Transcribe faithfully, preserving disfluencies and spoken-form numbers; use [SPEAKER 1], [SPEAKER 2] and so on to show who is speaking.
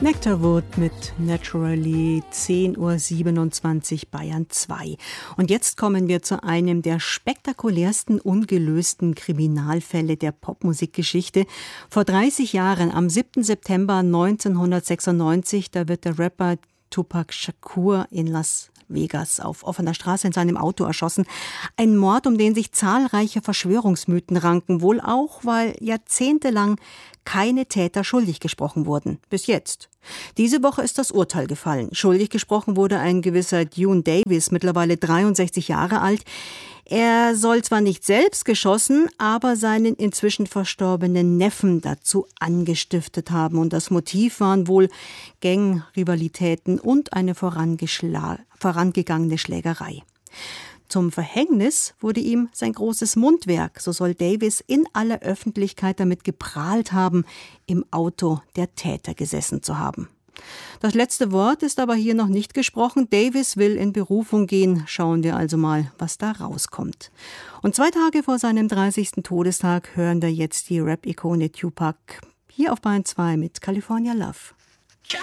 [SPEAKER 1] Nectarwood mit Naturally, zehn Uhr siebenundzwanzig Bayern zwei. Und jetzt kommen wir zu einem der spektakulärsten ungelösten Kriminalfälle der Popmusikgeschichte. Vor dreißig Jahren, am siebten September neunzehnhundertsechsundneunzig, da wird der Rapper Tupac Shakur in Las Vegas auf offener Straße in seinem Auto erschossen. Ein Mord, um den sich zahlreiche Verschwörungsmythen ranken, wohl auch, weil jahrzehntelang keine Täter schuldig gesprochen wurden. Bis jetzt. Diese Woche ist das Urteil gefallen. Schuldig gesprochen wurde ein gewisser Dune Davis, mittlerweile dreiundsechzig Jahre alt. Er soll zwar nicht selbst geschossen, aber seinen inzwischen verstorbenen Neffen dazu angestiftet haben. Und das Motiv waren wohl Gangrivalitäten und eine vorangegangene Schlägerei. Zum Verhängnis wurde ihm sein großes Mundwerk. So soll Davis in aller Öffentlichkeit damit geprahlt haben, im Auto der Täter gesessen zu haben. Das letzte Wort ist aber hier noch nicht gesprochen. Davis will in Berufung gehen. Schauen wir also mal, was da rauskommt. Und zwei Tage vor seinem dreißigsten Todestag hören wir jetzt die Rap-Ikone Tupac hier auf Bayern zwei mit California Love.